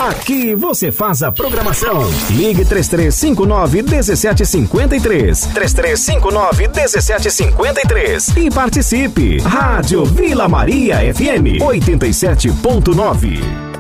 Aqui você faz a programação. Ligue 3359-1753. 3359-1753. E participe. Rádio Vila Maria FM 87.9.